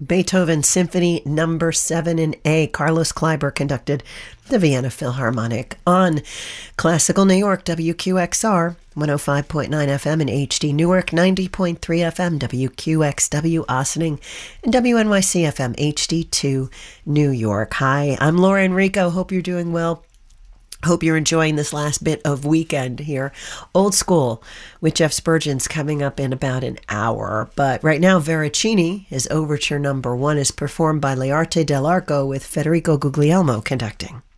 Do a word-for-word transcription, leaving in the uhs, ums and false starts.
Beethoven Symphony Number seven in A. Carlos Kleiber conducted the Vienna Philharmonic on Classical New York, W Q X R, one oh five point nine F M in H D Newark, ninety point three F M, W Q X W Ossining, and W N Y C F M, H D two New York. Hi, I'm Laura Enrico. Hope you're doing well. Hope you're enjoying this last bit of weekend here. Old School with Jeff Spurgeon's coming up in about an hour. But right now, Veracini, his overture number one, is performed by L'Arte dell'Arco with Federico Guglielmo conducting.